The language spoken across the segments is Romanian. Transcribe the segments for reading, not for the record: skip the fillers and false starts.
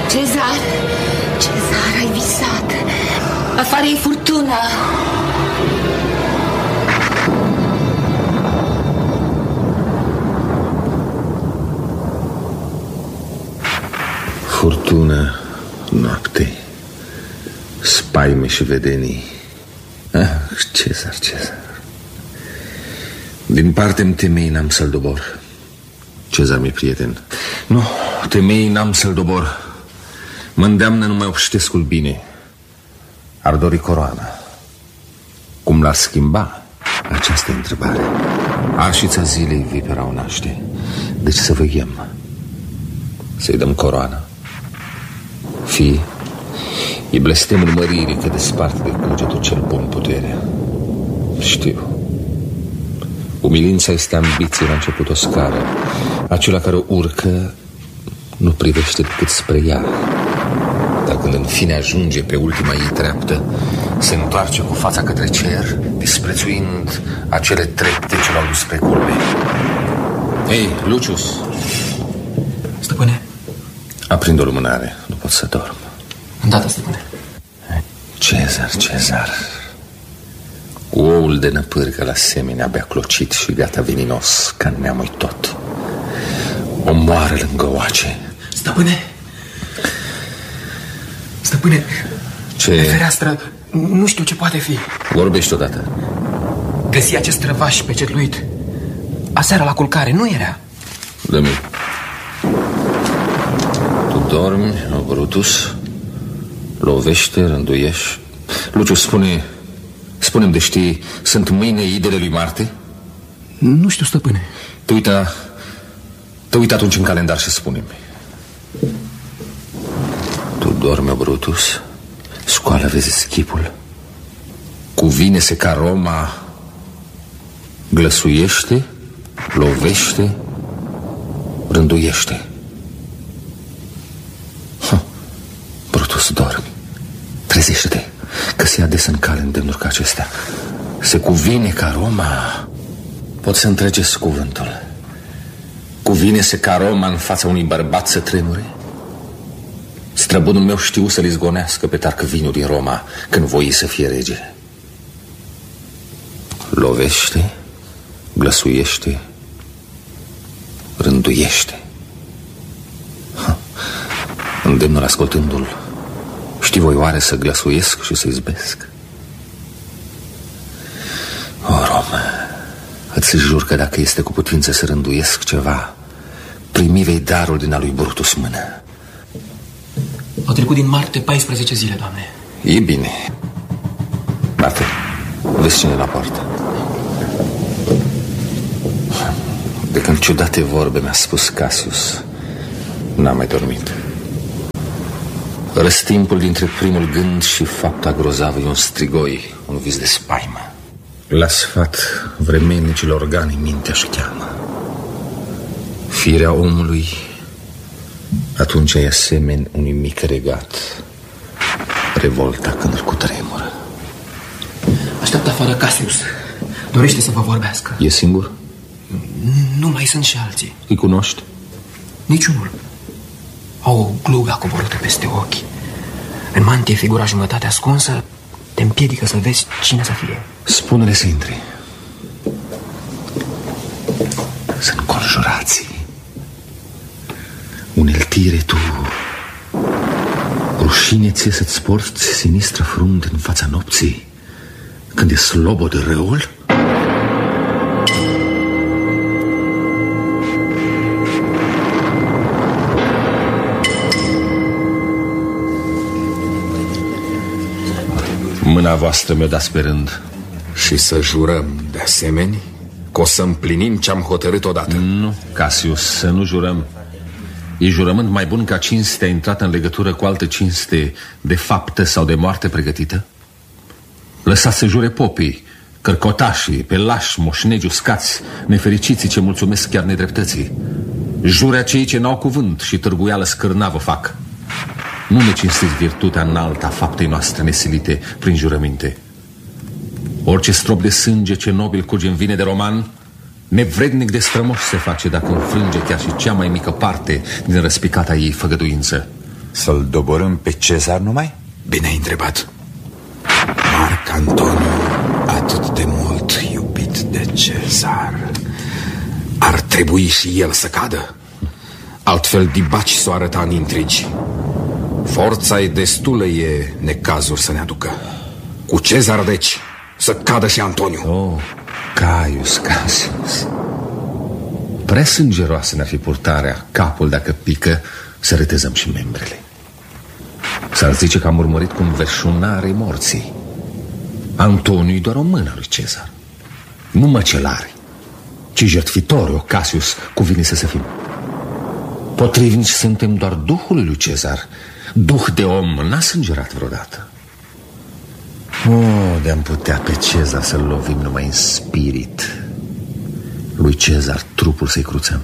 Cezar, ai visat. Afară e furtuna. Furtună, noapte, spaime și vedenii. Cezar. Din parte-mi temei n-am să-l dobor. Cezar mi-e prieten. Nu, temei n-am să-l dobor. Mă îndeamnă numai obștescul bine. Ar dori coroana. Cum l-ar schimba? Aceasta e întrebare. Arșița zilei vipera o naște. Deci să veghem. Să-i dăm coroana. Fie, e blestemul măririi că desparte de cugetul cel bun puterea. Știu. Umilința este ambiție la început o scară. Acela care o urcă nu privește decât spre ea. Dar când în fine ajunge pe ultima ei treaptă, se întoarce cu fața către cer, disprețuind acele trepte ce l-au dus spre culme. Ei, Lucius! Stăpâne? Aprind o lumânare, nu pot să dorm. Îndată, stăpâne. Cezar. Cu oul de năpârcă la semenea abia clocit și gata veninos, ca neamui tot. O moară lângă oace. Stăpâne, ce? Pe fereastră, nu știu ce poate fi. Vorbești odată. Găsi acest răvaș pecetluit. Aseară la culcare, nu era? Dă-mi. Tu dormi, o Brutus, lovește, rânduiești. Lucius, spune-mi de știi, sunt mâine idele lui Marte? Nu știu, stăpâne. Te uita atunci în calendar și spune-mi. Tu dormi, o Brutus, scoală, vezi schipul. Cuvine-se ca Roma glăsuiește, lovește, rânduiește. Brutus, dormi. Trezește-te, că se ades în cale îndemnuri ca acestea. Se cuvine ca Roma. Pot să întregeți cuvântul. Cuvine-se ca Roma în fața unui bărbat să tremure? Străbunul meu știu să-l izgonească pe Tarquiniul din Roma când voi să fie rege. Lovește, glăsuiește, rânduiește. Îndemnul ascultându-l. Știi voi oare să glăsuiesc și să izbesc? O, Roma, îți jur că dacă este cu putință să rânduiesc ceva, primi vei darul din a lui Brutus mână. Au trecut din Marte 14 zile, doamne. E bine. Marte, vezi cine la poartă. De când ciudate vorbe mi-a spus Cassius, n-am mai dormit. Răstimpul dintre primul gând și fapta grozavă e un strigoi, un vis de spaimă. La sfat vremelnicilor organe mintea și cheamă. Firea omului atunci e asemeni unui mic regat, revolta când îl cutremură. Așteaptă afară Cassius. Dorește să vă vorbească. E singur? Nu, mai sunt și alții. Îi cunoști? Niciunul. Au o glugă coborâtă peste ochi. În mantie figura jumătate ascunsă te împiedică să vezi cine să fie. Spune-le să intri. Sunt conjurații. Uneltire tu. Rușine ție să-ți porți sinistră frunte în fața nopții când e slobod de răul? Mâna voastră mi-o dați pe rând. Și să jurăm de asemenea că o să împlinim ce-am hotărât odată. Nu, Cassius, să nu jurăm. E jurământ mai bun ca cinstea intrată în legătură cu altă cinste de faptă sau de moarte pregătită? Lăsați să jure popii, cărcotașii, pelași, moșnegi uscați, nefericiții ce mulțumesc chiar nedreptății. Jurea cei ce n-au cuvânt și târguială scârnavă fac. Nu ne cinstiți virtutea înaltă a faptei noastre nesilite prin jurăminte. Orice strop de sânge ce nobil curge în vine de roman, nevrednic de strămoș se face dacă înfrânge chiar și cea mai mică parte din răspicata ei făgăduință. Să-l doborâm pe Cezar numai? Bine ai întrebat. Marc Antoniu, atât de mult iubit de Cezar, ar trebui și el să cadă. Altfel dibaci s-o arăta în intrigi. Forța e destulă, e necazuri să ne aducă. Cu Cezar, deci, să cadă și Antoniu. Oh, Caius Cassius. Prea sângeroasă ne-ar fi purtarea, capul dacă pică, să retezăm și membrele. S-ar zice că am urmărit cu înverșunare morții. Antoniu e doar o mână lui Cezar. Nu măcelari, ci jertfitori, o Cassius, cuvine să fim. Potrivnici suntem doar Duhului lui Cezar. Duh de om n-a sângerat vreodată. De-am putea pe Cezar să-l lovim numai în spirit, lui Cezar trupul să-i cruțăm.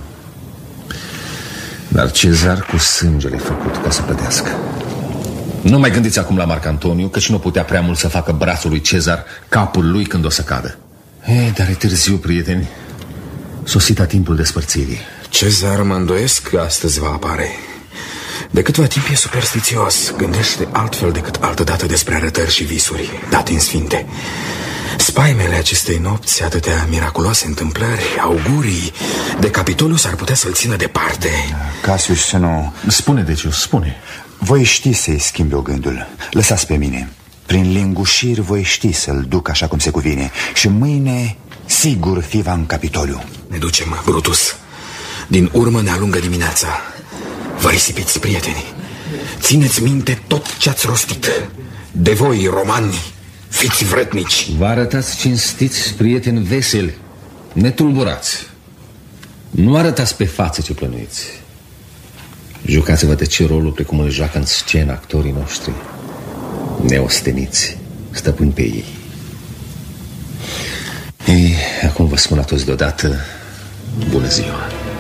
Dar Cezar cu sângele făcut ca să plătească. Nu mai gândiți acum la Marc Antoniu, căci nu putea prea mult să facă brațul lui Cezar capul lui când o să cadă. Dar e târziu, prieteni. Sosita timpul despărțirii. Cezar, mă îndoiesc că astăzi va apare. De câtva timp e superstițios. Gândește altfel decât altădată despre arătări și visuri date în sfinte. Spaimele acestei nopți, atâtea miraculoase întâmplări, augurii de Capitoliu s-ar putea să-l țină departe. Cassius, să nu... Spune, Decius, spune. Voi ști să-i schimbi gândul. Lăsați pe mine. Prin lingușiri voi ști să-l duc așa cum se cuvine. Și mâine, sigur, fi va în Capitoliu. Ne ducem, Brutus. Din urmă ne alungă dimineața. Vă risipiți, prieteni. Țineți minte tot ce-ați rostit. De voi, romani, fiți vretnici. Vă arătați cinstiți, prieteni veseli, netulburați. Nu arătați pe față ce plănuiți. Jucați-vă de ce rolul precum îl joacă în scenă actorii noștri, neosteniți, stăpâni pe ei. Ei, acum vă spun la toți deodată, bună ziua.